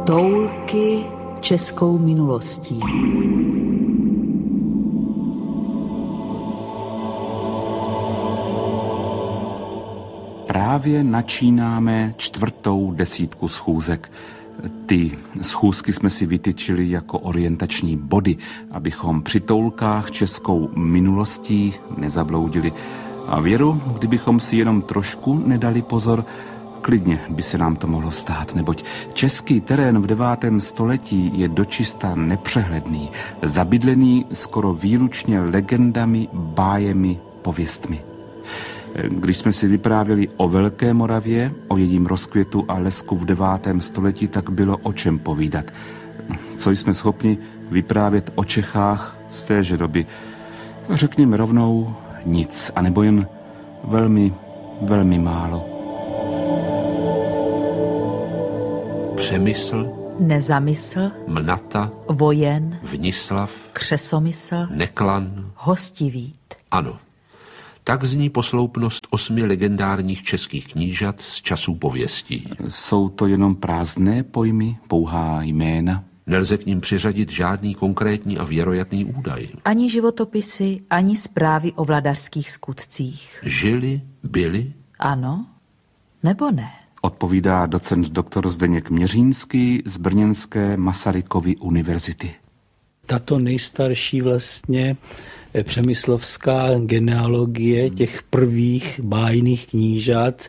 Toulky českou minulostí. Právě načínáme 4. desítku schůzek. Ty schůzky jsme si vytyčili jako orientační body, abychom při toulkách českou minulostí nezabloudili. A věru, kdybychom si jenom trošku nedali pozor, klidně by se nám to mohlo stát, neboť český terén v 9. století je dočista nepřehledný, zabydlený skoro výlučně legendami, bájemi, pověstmi. Když jsme si vyprávěli o Velké Moravě, o jejím rozkvětu a lesku v 9. století, tak bylo o čem povídat. Co jsme schopni vyprávět o Čechách z téže doby? Řekněme rovnou nic, anebo jen velmi, velmi málo. Přemysl, Nezamysl, Mnata, Vojen, Vnislav, Křesomysl, Neklan, Hostivít. Ano. Tak zní posloupnost 8 legendárních českých knížat z časů pověstí. Jsou to jenom prázdné pojmy, pouhá jména? Nelze k nim přiřadit žádný konkrétní a věroятný údaj. Ani životopisy, ani zprávy o vladařských skutcích. Žili, byli? Ano, nebo ne? Odpovídá docent doktor Zdeněk Měřínský z brněnské Masarykovy univerzity. Tato nejstarší vlastně přemyslovská genealogie těch prvých bájných knížat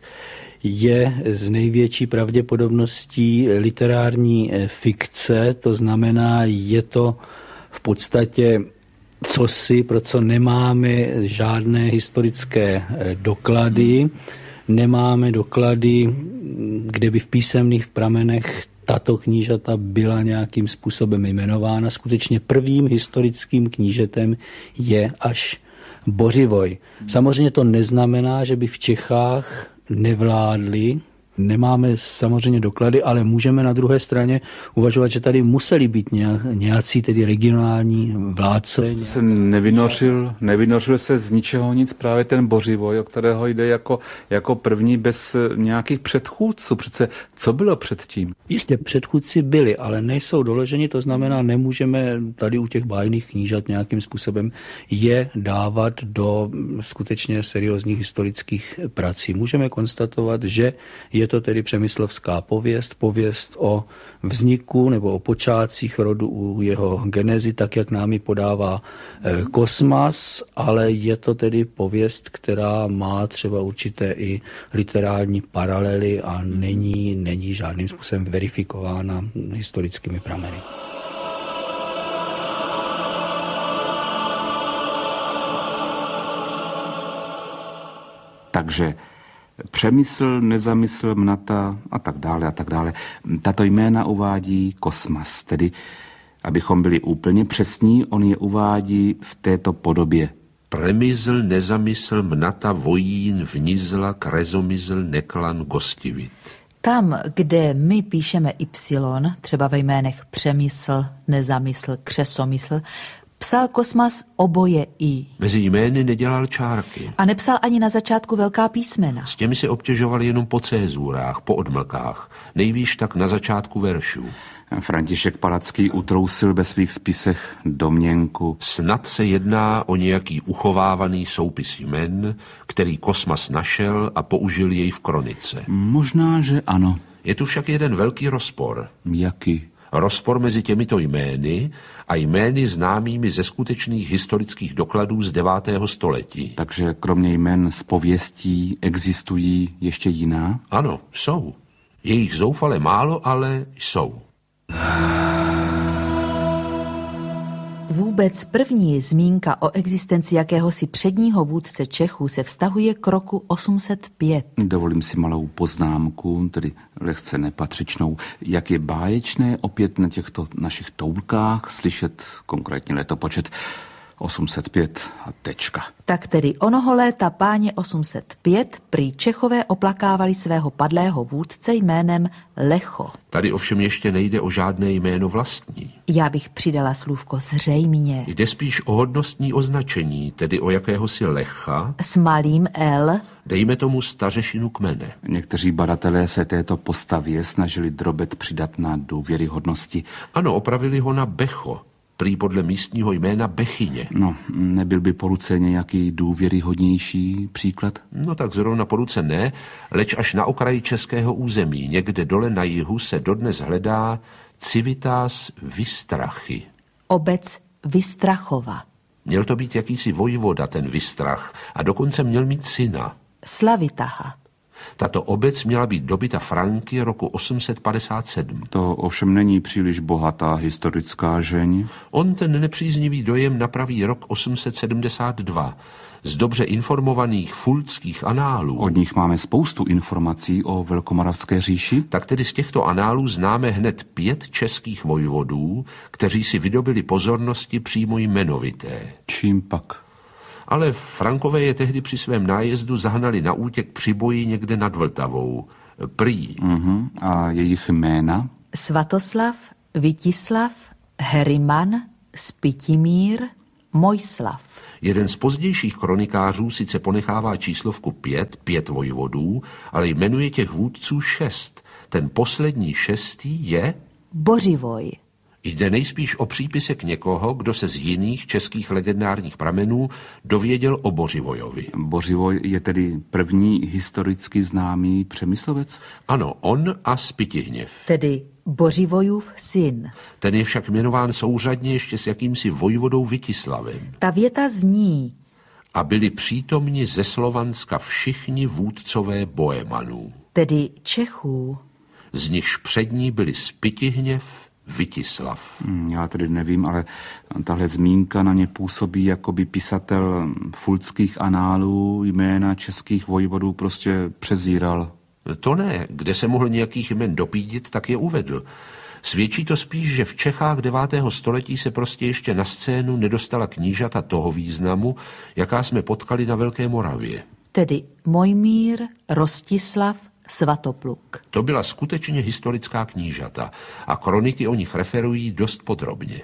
je z největší pravděpodobností literární fikce, to znamená, je to v podstatě cosi, pro co nemáme žádné historické doklady, nemáme doklady, kde by v písemných pramenech tato knížata byla nějakým způsobem jmenována. Skutečně prvním historickým knížetem je až Bořivoj. Samozřejmě to neznamená, že by v Čechách nevládli. Nemáme samozřejmě doklady, ale můžeme na druhé straně uvažovat, že tady museli být nějací tedy regionální vládce. Se nevynořil se z ničeho nic právě ten Bořivoj, o kterého jde jako první bez nějakých předchůdců. Přece co bylo předtím? Jistě předchůdci byli, ale nejsou doloženi, to znamená, nemůžeme tady u těch bájných knížat nějakým způsobem je dávat do skutečně seriózních historických prací. Můžeme konstatovat, že je to tedy přemyslovská pověst o vzniku nebo o počátcích rodu u jeho genezi, tak jak nám ji podává Kosmas, ale je to tedy pověst, která má třeba určité i literární paralely a není žádným způsobem verifikována historickými prameny. Takže Přemysl, Nezamysl, Mnata a tak dále. Tato jména uvádí Kosmas, tedy, abychom byli úplně přesní, on je uvádí v této podobě. Přemysl, Nezamysl, Mnata, Vojín, Vnizla, Krezomysl, Neklan, Gostivit. Tam, kde my píšeme Y, třeba ve jménech Přemysl, Nezamysl, Křesomysl, psal Kosmas oboje I. Mezi jmény nedělal čárky. A nepsal ani na začátku velká písmena. S těmi se obtěžoval jenom po cézurách, po odmlkách. Nejvýš tak na začátku veršů. František Palacký utrousil ve svých spisech domněnku. Snad se jedná o nějaký uchovávaný soupis jmen, který Kosmas našel a použil jej v kronice. Možná, že ano. Je tu však jeden velký rozpor. Jaký? Rozpor mezi těmito jmény a jmény známými ze skutečných historických dokladů z 9. století. Takže kromě jmen z pověstí existují ještě jiná? Ano, jsou. Je jich zoufale málo, ale jsou. Vůbec první zmínka o existenci jakéhosi předního vůdce Čechů se vztahuje k roku 805. Dovolím si malou poznámku, tedy lehce nepatřičnou. Jak je báječné opět na těchto našich toulkách slyšet konkrétní letopočet 805 a tečka. Tak tedy onoho léta páně 805 prý Čechové oplakávali svého padlého vůdce jménem Lecho. Tady ovšem ještě nejde o žádné jméno vlastní. Já bych přidala slůvko zřejmě. Jde spíš o hodnostní označení, tedy o jakéhosi lecha. S malým L. Dejme tomu stařešinu kmene. Někteří badatelé se této postavě snažili drobet přidat na důvěryhodnosti. Ano, opravili ho na Becho, prý podle místního jména Bechyně. No, nebyl by po ruce nějaký důvěryhodnější příklad? No tak zrovna po ruce ne, leč až na okraji českého území, někde dole na jihu, se dodnes hledá Civitas Vystrachy. Obec Vystrachova. Měl to být jakýsi vojvoda, ten Vystrach, a dokonce měl mít syna. Slavitaha. Tato obec měla být dobyta Franky roku 857. To ovšem není příliš bohatá historická žeň. On ten nepříznivý dojem napraví rok 872. Z dobře informovaných fulckých análů. Od nich máme spoustu informací o Velkomoravské říši. Tak tedy z těchto análů známe hned 5 českých vojvodů, kteří si vydobili pozornosti přímo jmenovité. Čím pak? Ale Frankové je tehdy při svém nájezdu zahnali na útěk při boji někde nad Vltavou. Prý. A jejich jména? Svatoslav, Vítislav, Heriman, Spitimír, Mojslav. Jeden z pozdějších kronikářů sice ponechává číslovku 5 vojvodů, ale jmenuje těch vůdců 6. Ten poslední 6. je Bořivoj. Jde nejspíš o přípisek někoho, kdo se z jiných českých legendárních pramenů dověděl o Bořivojovi. Bořivoj je tedy první historicky známý Přemyslovec? Ano, on a Spytihněv. Tedy Bořivojův syn. Ten je však jmenován souřadně ještě s jakýmsi vojvodou Vítislavem. Ta věta zní: A byli přítomni ze Slovanska všichni vůdcové Boemanů. Tedy Čechů. Z nichž přední byli Spytihněv, Vítislav. Já tedy nevím, ale tahle zmínka na ně působí, jako by pisatel fulckých análů jména českých vojvodů prostě přezíral. To ne, kde se mohl nějakých jmen dopídit, tak je uvedl. Svědčí to spíš, že v Čechách 9. století se prostě ještě na scénu nedostala knížata toho významu, jaká jsme potkali na Velké Moravě. Tedy Mojmír, Rostislav, Svatopluk. To byla skutečně historická knížata a kroniky o nich referují dost podrobně.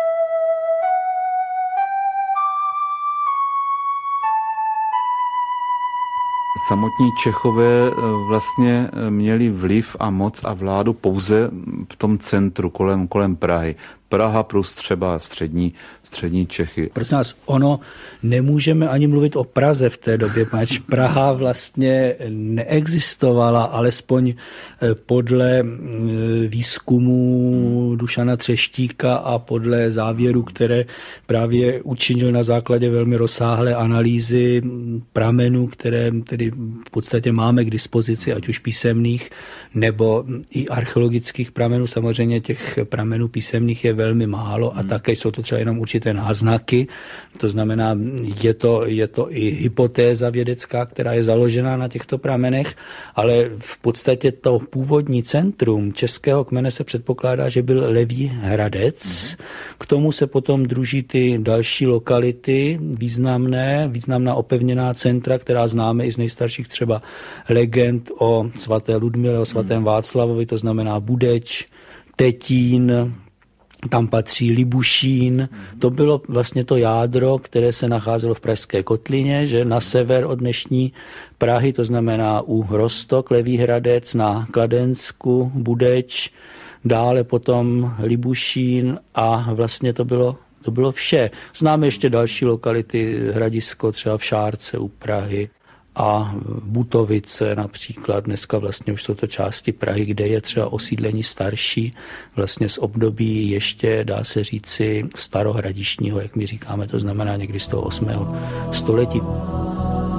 Samotní Čechové vlastně měli vliv a moc a vládu pouze v tom centru kolem Prahy. Praha plus třeba střední Čechy. Prosím nás, nemůžeme ani mluvit o Praze v té době, pač Praha vlastně neexistovala, alespoň podle výzkumu Dušana Třeštíka a podle závěru, které právě učinil na základě velmi rozsáhlé analýzy pramenů, které tedy v podstatě máme k dispozici, ať už písemných nebo i archeologických pramenů. Samozřejmě těch pramenů písemných je velmi málo a také jsou to třeba jenom určité náznaky. To znamená, je to i hypotéza vědecká, která je založená na těchto pramenech, ale v podstatě to původní centrum českého kmene se předpokládá, že byl Levý Hradec. K tomu se potom druží ty další lokality významná opevněná centra, která známe i z nejstarších třeba legend o svaté Ludmile, o svatém Václavovi, to znamená Budeč, Tetín, tam patří Libušín. To bylo vlastně to jádro, které se nacházelo v Pražské kotlině, že na sever od dnešní Prahy, to znamená u Roztok, Levý Hradec, na Kladensku, Budeč, dále potom Libušín a vlastně to bylo vše. Známe ještě další lokality, Hradisko třeba v Šárce u Prahy a Butovice například. Dneska vlastně už jsou to části Prahy, kde je třeba osídlení starší, vlastně z období ještě, dá se říci, starohradištního, jak my říkáme, to znamená někdy z toho 8. století.